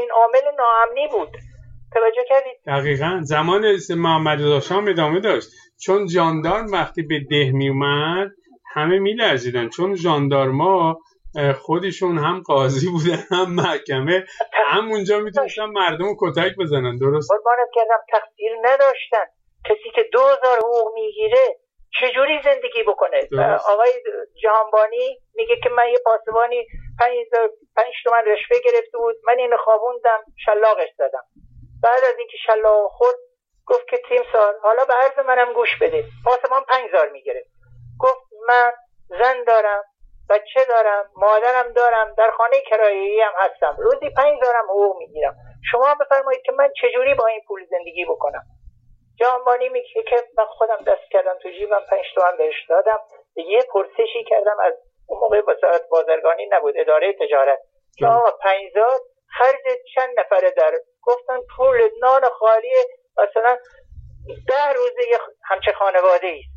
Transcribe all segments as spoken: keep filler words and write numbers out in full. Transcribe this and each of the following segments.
دومین عامل ناامنی بود. توجه کردید؟ دقیقاً زمان محمد رضا شاه ادامه داشت، چون ژاندارم وقتی به ده می اومد همه میلرزیدن، چون ژاندارما خودشون هم قاضی بودن هم محکمه، همونجا میتونستن مردم رو کتک بزنن. درست قربانت کردم، تقصیر نداشتن. کسی که دو هزار حقوق میگیره چجوری زندگی بکنه؟ آقای جهانبانی میگه که من یه پاسبانی پنج تومن رشوه گرفته بود، من اینو خوابوندم شلاقش زدم. بعد از اینکه شلاق خورد گفت که تیم سال حالا به عرض منم گوش بده. پاسبان پنج هزار میگرفت. گفت من زن دارم، بچه دارم، مادرم دارم، در خانه کرایه‌ای هم هستم، روزی پنج هزارم حقوق میگیرم. شما بفرمایید که من چجوری با این پول زندگی بکنم؟ جهانبانی میگه که من خودم دست کردم تو جیبم پنج تومن بهش دادم. یه پرسشی کردم از اون موقع وزارت بازرگانی نبود، اداره تجارت، که آقا پنج هزار خرج چند نفره داره؟ گفتن پول نان خالی مثلا ده روزه همچه خانواده ای.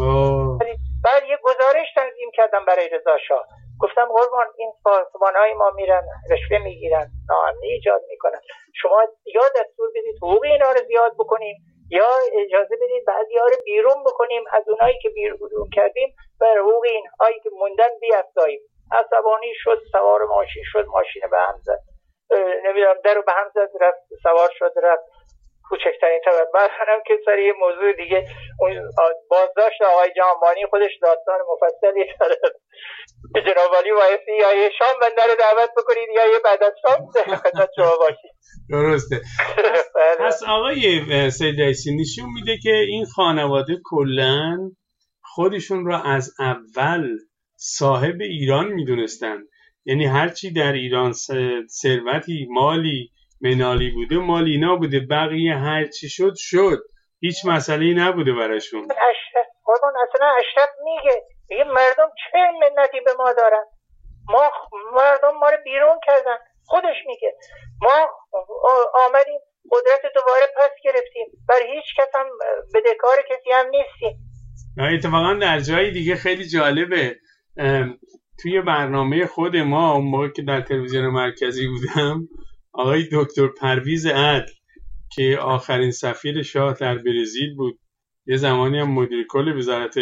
بعد یه گزارش تنظیم کردم برای رضا شاه، گفتم قربان این پاسبان‌های ما میرن رشوه میگیرن، ناامنی ایجاد میکنن، شما یا دستور بدید حقوق اینا رو زیاد بکنیم یا اجازه بدید بعضی‌ها رو بیرون بکنیم، از اونایی که بیرون کردیم بر حقوق این هایی که موندن بیافزاییم. عصبانی شد، سوار ماشین شد، ماشین به هم زد، نمیدونم در رو به هم زد، رفت سوار شد رفت کوچکترین طبقه. بعد هم که سر یه موضوع دیگه اون بازداشت آقای جهانبانی خودش داستان مفصلی داره. جناب عالی بایستی یا یه شام بنده رو دعوت بکنید یا یه بعد از شام خدمت شما باشید. درسته. پس آقای سید رئیسی نشون میده که این خانواده کلن خودشون رو از اول صاحب ایران میدونستن، یعنی هرچی در ایران ثروتی مالی منالی بوده مال اینا بوده، بقیه هرچی شد شد، هیچ مسئله‌ای نبوده براشون. اشرف قربان اصلا اشرف میگه میگه مردم چه منتی به ما دارن، ما مردم ما رو بیرون کردن. خودش میگه ما آمدیم قدرت دوباره پس گرفتیم، بر هیچ کس هم بدهکار کسی هم نیستیم. اتفاقا در جای دیگه خیلی جالبه، توی برنامه خود ما اون موقع که در تلویزیون مرکزی بودم، آقای دکتر پرویز عدل که آخرین سفیر شاه در برزیل بود، یه زمانی هم مدیر کل وزارت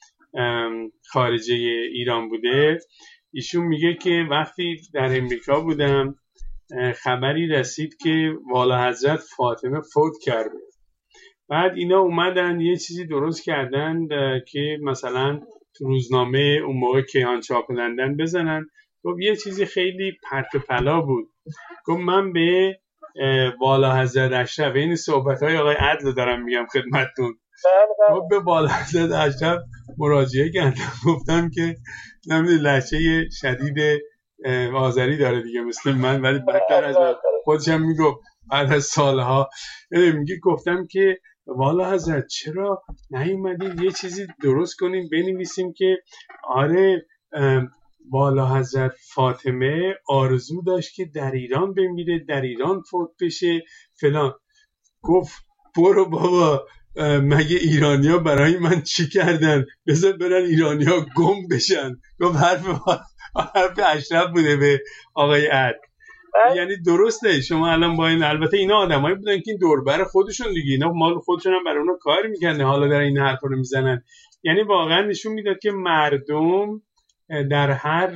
خارجه ایران بوده، ایشون میگه که وقتی در امریکا بودم خبری رسید که والا حضرت فاطمه فوت کرده. بعد اینا اومدن یه چیزی درست کردن که مثلا تو روزنامه اون موقع کیهان چاپ لندن بزنن. گفت یه چیزی خیلی پرت و پلا بود، گفت من به والا حضرت اشرف، این صحبت‌های آقای عدل دارم میگم خدمتتون، گفت به والا حضرت اشرف مراجعه کردم، گفتم که نمیدونم لهجه شدید آذری داره دیگه مثل من، ولی بدتر از خودش هم میگفت بعد از سالها میگه گفتم که والا حضرت چرا نیومدید یه چیزی درست کنیم بنویسیم که آره والا حضرت فاطمه آرزو داشت که در ایران بمیره، در ایران فوت بشه فلان. گفت برو بابا، مگه ایرانیا برای من چی کردن؟ بذار برن ایرانیا گم بشن. گفت حرف حرف اشرف بوده به آقای عدل. یعنی درسته شما الان با این، البته اینا آدمایی بودن که این دوربر خودشون دیگه، اینا مال خودشون هم برای اونا کار میکنه، حالا در این حرفا رو میزنن. یعنی واقعا نشون میداد که مردم در هر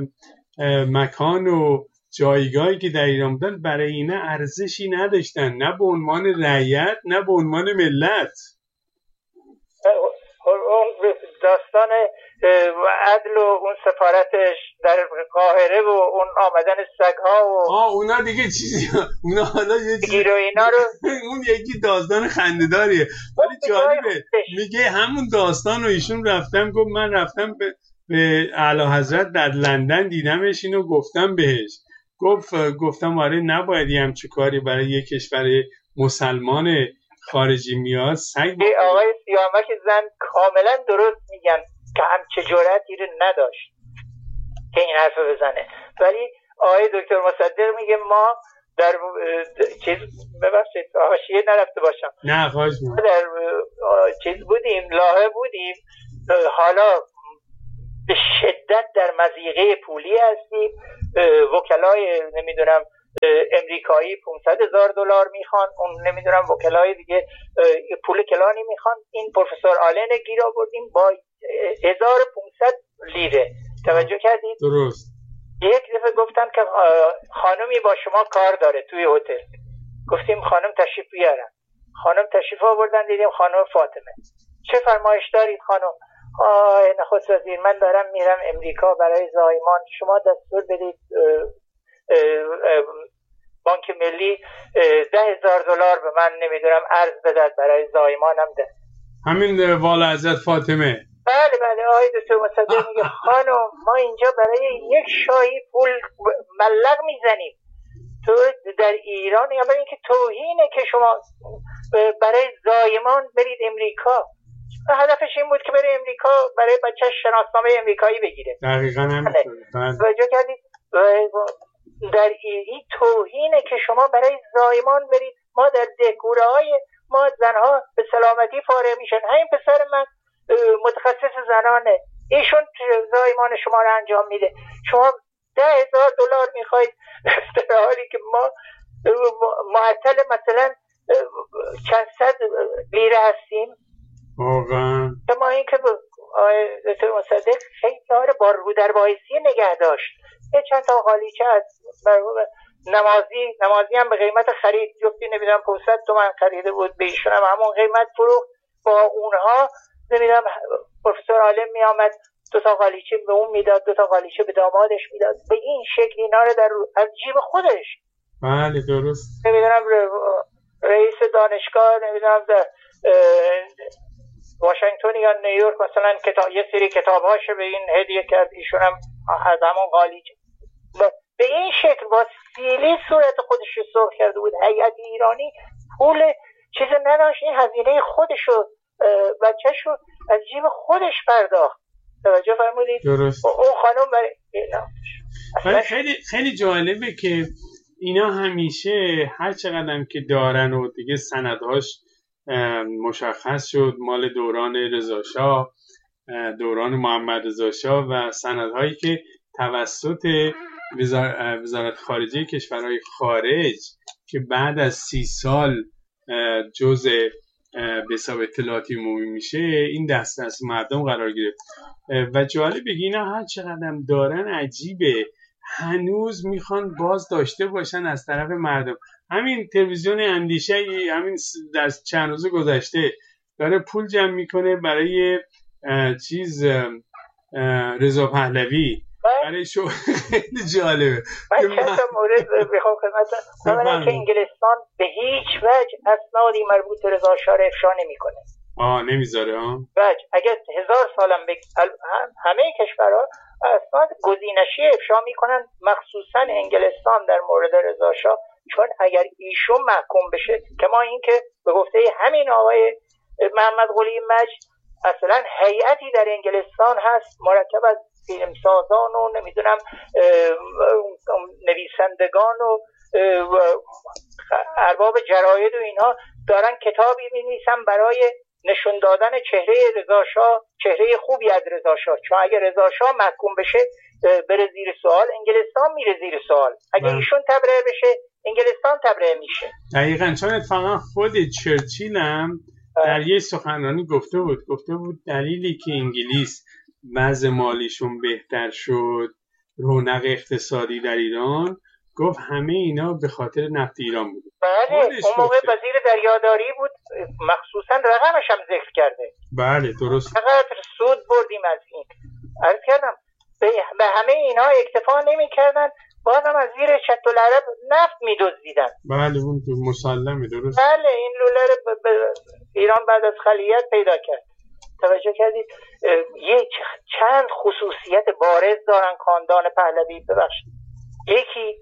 مکان و جایگاهی که در ایران بودن برای اینا ارزشی نداشتن، نه به عنوان رعیت نه به عنوان ملت. اون داستان عدل و اون سفارتش در قاهره و اون آمدن سگ‌ها و آه اونا دیگه چیزی، اونا حالا یه چیزی رو اینا رو اون یکی داستان خنده‌داریه، ولی جالبه میگه همون داستان رو ایشون رفتم گفت من رفتم به به اعلی حضرت در لندن دیدمش، اینو گفتم بهش، گفت گفتم آره نباید یه همچه کاری برای یک کشور مسلمان خارجی میاد. سگ آقای سیامک زن کاملا درست میگن که همچه جرأتی رو نداشت که این حرف بزنه، ولی آقای دکتر مصدق میگه ما در چیز ببخشید حاشیه نرفته باشم، نه خواهش می‌کنم، در چیز بودیم لاهه بودیم، حالا به شدت در مضیقه پولی هستیم، وکلای نمیدونم امریکایی پانصد هزار دلار میخوان، اون نمیدونم وکلای دیگه پول کلانی میخوان. این پروفسور آلن گیر آوردیم با هزار و پانصد لیره. توجه کردید؟ درست. یک دفعه گفتن که خانمی با شما کار داره توی هتل. گفتیم خانم تشریف بیارن. خانم تشریف آوردن، دیدیم خانم فاطمه. چه فرمایش دارید خانم؟ آه نخست وزیر، من دارم میرم امریکا برای زایمان، شما دستور بدید بانک ملی ده هزار دلار به من نمیدونم ارز بدد برای زایمانم ده. همین والا حضرت فاطمه. بله بله. آقای دکتر مصدق میگه خانم ما اینجا برای یک شاهی پول ملق میزنیم، تو در ایران، یا برای اینکه توهینه که شما برای زایمان برید امریکا. هدفش این بود که بره امریکا برای بچه‌ش شناسنامه امریکایی بگیره. دقیقاً همینطوره. توجه کردید؟ در این توهینه که شما برای زایمان برید. ما در دهکوره های ما زنها به سلامتی فارغ میشن. همین پسر من متخصص زنانه، ایشون زایمان شما رو انجام میده، شما ده هزار دلار میخواید در حالی که ما معطل مثلا چند صد لیره هستیم. واقعا ما این که دکتر مصدق خیلی داره با رو در بایستی نگه داشت. یه چند تا قالیچه از نمازی نمازی هم به قیمت خرید، جفتی نمیدونم پانصد تومن خریده بود، به ایشون هم همون قیمت فروخت. با اونها نمیدونم پروفسور عالم میامد دو تا قالیچه به اون میداد، دو تا قالیچه به دامادش میداد. به این شکل اینا رو در از جیب خودش. بله درست. نمیدونم رئیس دانشگاه نمیدونم در واشنگتن یا نیویورک مثلا کتاب یه سری کتاب‌هاش به این هدیه کرد، ایشون هم از همون قالیچه به این شکل با سیلی صورت خودش رو سرخ کرده بود. هیئت ایرانی پول چیز نداشت، این هزینه خودشو بچه‌شو از جیب خودش پرداخت. توجه فرمودید؟ درست. اون خانم برای ولی خیلی خیلی جالبه که اینا همیشه هر چقدرم که دارن و دیگه سندهاش مشخص شد مال دوران رضا شاه، دوران محمد رضا شاه و سندهایی که توسط وزارت خارجه کشورهای خارج که بعد از سی سال جزء به حساب اطلاعاتی عمومی میشه این دست دست مردم قرار گرفت. و جالب بگی اینا هر چقدرم دارن عجیبه هنوز میخوان باز داشته باشن از طرف مردم. همین تلویزیون اندیشه همین در چند روز گذشته داره پول جمع میکنه برای چیز رضا پهلوی، برای شو خیلی جالبه. من چند تا مورد بخوام خدمتتون. اولا که انگلستان به هیچ وجه اسنادی مربوط به رضا شاه افشا نمیکنه. آه نمیذاره ها. وجه اگر هزار سالم بگ... همه کشورها اسناد گزینشی افشا میکنن، مخصوصا انگلستان در مورد رضا شاه، چون اگر ایشون محکوم بشه که ما این که به گفته همین آقای محمد قلی مجد اصلا هیئتی در انگلستان هست مرکب از فیلمسازان و نمیدونم نویسندگان و ارباب جراید و اینها دارن کتابی می‌نویسن برای نشون دادن چهره رضا شاه، چهره خوبی از رضا شاه، چون اگر رضا شاه محکوم بشه بره زیر سوال، انگلستان میره زیر سوال. اگر ایشون تبرئه بشه انگلستان تبرئه میشه. دقیقاً. چون اتفاقا خود چرچیل هم در یک سخنرانی گفته بود گفته بود دلیلی که انگلیس وضع مالیشون بهتر شد، رونق اقتصادی در ایران، گفت همه اینا به خاطر نفت ایران بود. بله اون موقع وزیر دریاداری بود، مخصوصا رقمش هم ذکر کرده. بله درست. چقدر سود بردیم از این. عرض کردم به همه اینا اکتفا نمی کردن، بازم از زیر چت العرب نفت می دزدیدن. بله اون مسلمه. درست. بله این لوله رو ب... ب... ایران بعد از خلیت پیدا کرد. توجه کردید یک چند خصوصیت بارز دارن خاندان پهلوی. ببخشید یکی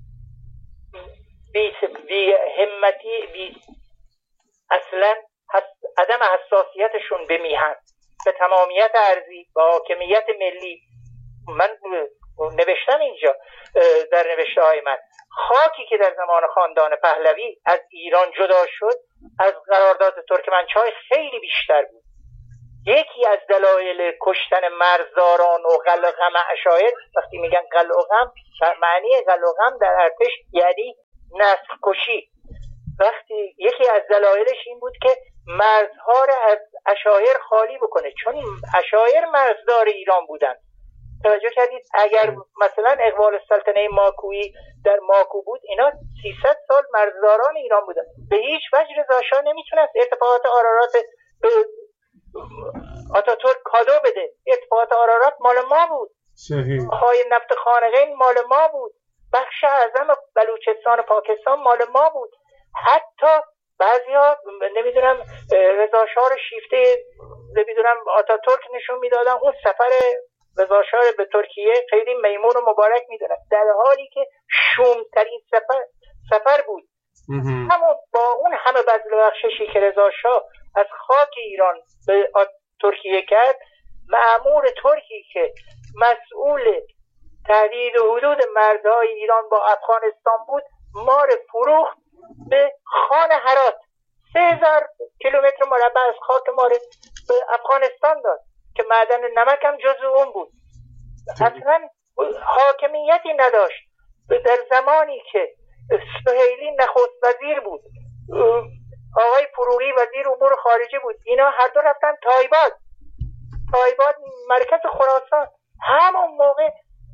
بی, بی همتی بی اصلا حس... عدم حساسیتشون به میهن، به تمامیت ارضی، به حاکمیت ملی. من نوشتم اینجا در نوشته های من خاکی که در زمان خاندان پهلوی از ایران جدا شد از قرارداد ترکمنچای خیلی بیشتر بود. یکی از دلایل کشتن مرزداران و قل و غم عشایر، وقتی میگن قل و غم، معنی قل و غم در ارتش یعنی نسل کشی. وقتی یکی از دلایلش این بود که مرزها را از عشایر خالی بکنه، چون عشایر مرزدار ایران بودن. توجه کردید اگر مثلا اقبال السلطنه ماکویی در ماکو بود، اینا سیصد سال مرزداران ایران بودن. به هیچ وجه رضا شاه نمیتونست اتفاقات آرارات به آتاتورک کادو بده. اتفاقات آرارات مال ما بود، صحیح. های نفت خانقین مال ما بود، بخش اعظم بلوچستان پاکستان مال ما بود. حتی بعضیا نمیدونم رضا شاه رو شیفته نمیدونم آتاتورک نشون میدادن. اون سفر رضا شاه به ترکیه خیلی میمون و مبارک میدونن، در حالی که شومترین سفر سفر بود. اما با اون همه بذل و بخششی که رضا شاه از خاک ایران به ترکیه کرد، مأمور ترکی که مسئول تهدید و حدود مرزهای ایران با افغانستان بود، ما رو فروخت به خان هرات. سه هزار کیلومتر مربع از خاک ما رو به افغانستان داد که معدن نمک هم جزو اون بود. اصلا حاکمیتی نداشت. در زمانی که سهیلی نخست وزیر بود، آقای فروغی وزیر امور خارجه بود، اینا هر دو رفتن تایباد. تایباد مرکز خراسان. همون موقع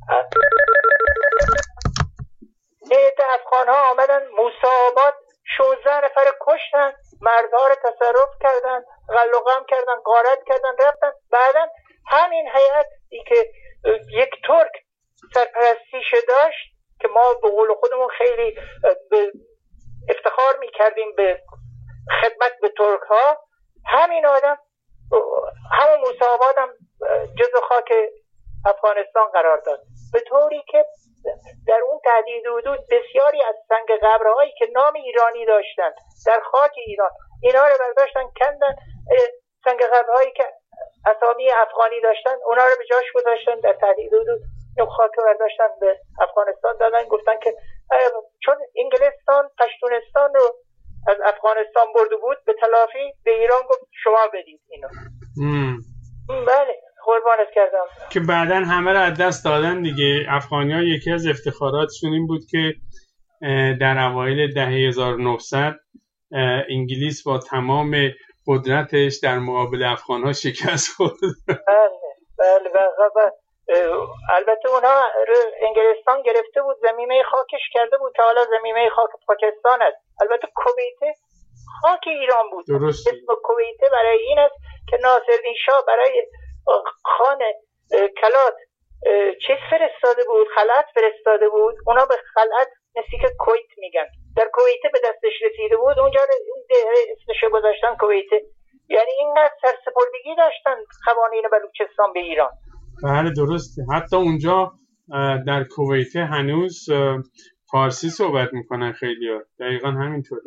هیئت افغان ها آمدن موسی شانزده نفر کشتن، مردها رو تصرف کردن، غل و غم کردن، غارت کردن، رفتن. بعدا همین هیئتی که یک ترک سرپرستیش داشت که ما به قول خودمون خیلی افتخار میکردیم به خدمت به ترک ها، همین آدم همون موسی آباد هم جزو خاک افغانستان قرار داد، به طوری که در اون تهدید حدود بسیاری از سنگ قبرهایی که نام ایرانی داشتن در خاک ایران، اینا رو برداشتن کندن. سنگ قبرهایی که اسامی افغانی داشتن اونا رو به جاش گذاشتن در تهدید حدود اون خاک رو برداشتن به افغانستان دادن. گفتن که چون انگلستان پشتونستان رو از افغانستان برده بود، به تلافی به ایران گفت شما بدید اینو. بله قربانت کردم. که بعداً همه رو از دست دادن دیگه. افغانی ها یکی از افتخاراتشون این بود که در اوایل دهه هزار و نهصد انگلیس با تمام قدرتش در مقابل افغان ها شکست خورد. بله بله. البته اونها انگلستان گرفته بود، زمینه خاکش کرده بود که حالا زمینه خاک پاکستان است. البته کویت خاک ایران بود. درست. اسم کویت برای این است که ناصرالدین شاه برای خان کلات چیز فرستاده بود، خلعت فرستاده بود. اونا به خلعت نزدیک کویت میگن. در کویت به دستش رسیده بود، اونجا اسمش گذاشتن کویت. یعنی اینقدر سرسپردگی داشتن قوانین بلوچستان به ایران. بله درسته. حتی اونجا در کویت هنوز فارسی صحبت میکنن خیلی‌ها. دقیقاً همینطوره.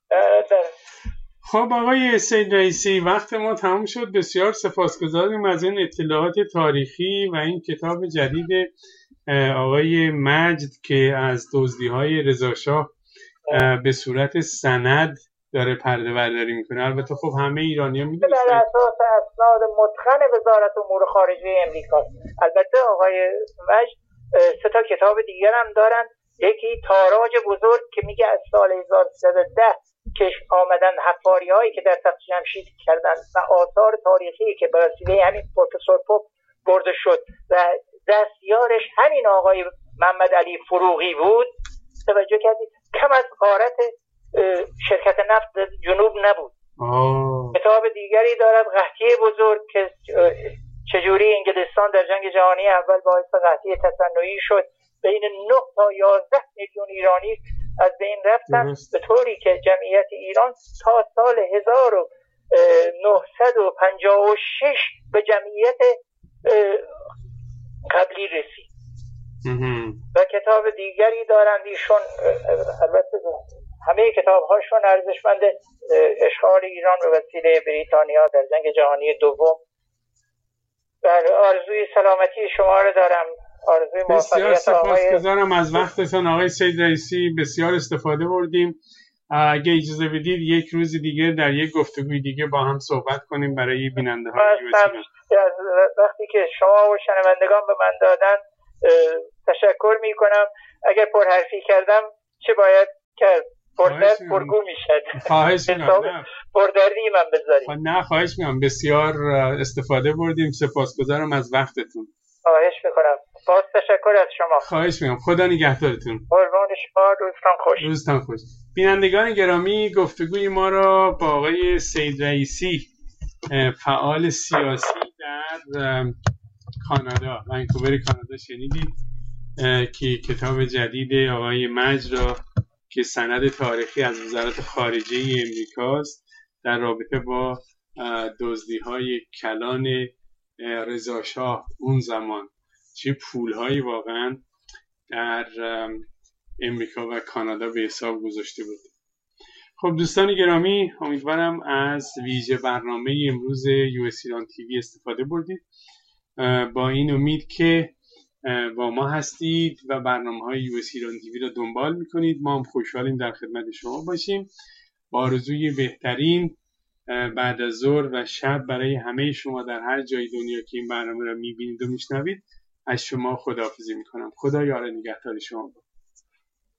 خب آقای سید رئیسی، وقت ما تموم شد. بسیار سپاسگزاریم از این اطلاعات تاریخی و این کتاب جدید آقای مجد که از دزدی‌های رضا شاه به صورت سند داره پرده برداری میکنه. البته خب همه ایرانی‌ها میدونن بر اساس اسناد متقن وزارت امور خارجه امریکا. البته آقای مجد سه تا کتاب دیگر هم دارن. یکی تاراج بزرگ که میگه از سال هزار و سیصد و ده که آمدن حفاری هایی که در تخت جمشید کردن و آثار تاریخی که به وسیله همین پروفسور پوپ برده شد و دستیارش همین آقای محمد علی فروغی بود. توجه کردید کم از غارت شرکت نفت جنوب نبود. آه. کتاب دیگری دارد قحطی بزرگ که چجوری انگلستان در جنگ جهانی اول باعث قحطی تصنعی شد، بین نه تا یازده میلیون ایرانی از بین رفتن، به طوری که جمعیت ایران تا سال هزار و نهصد و پنجاه و شش به جمعیت قبلی رسید. و کتاب دیگری دارند ایشون، البته همه کتاب هاشون ارزشمند، اشغال ایران به وسیله بریتانیا در جنگ جهانی دوم. بله آرزوی سلامتی شما رو دارم. آرزوی موفقیت. بسیار سپاسگزارم از وقتتون آقای سید رئیسی. بسیار استفاده بردیم اگه اجازه بدید یک روز دیگه در یک گفتگوی دیگه با هم صحبت کنیم برای بیننده های من وقتی که شما و شنوندگان به من دادن تشکر می کنم. اگر پرحرفی کردم چه باید کرد؟ پردرد پرگو میشد. خواهش میکنم. پردردی من بذارید. نه خواهش میکنم، بسیار استفاده بردیم. سپاسگزارم از وقتتون. خواهش میکنم. باز تشکر از شما. خواهش میکنم. خدا نگهدارتون. قربان شما. روزتان خوش. روزتان خوش. بینندگان گرامی، گفتگوی ما را با آقای سید رئیسی، فعال سیاسی در کانادا، ونکوور کانادا شنیدید که کتاب جدید آقای مجد را که سند تاریخی از وزارت خارجه امریکاست در رابطه با دزدی‌های کلان رضا شاه اون زمان، چه پول‌هایی واقعا در امریکا و کانادا به حساب گذاشته بود. خب دوستان گرامی، امیدوارم از ویژه برنامه امروز یو اس ایران تیوی استفاده بردید. با این امید که با ما هستید و برنامه‌های یو اس ایران تیوی را دنبال می‌کنید. ما هم خوشحالیم در خدمت شما باشیم. با آرزوی بهترین بعد از ظهر و شب برای همه شما در هر جای دنیا که این برنامه را می‌بینید و می‌شنوید، از شما خداحافظی می‌کنم. خدا یار نگهدار شما.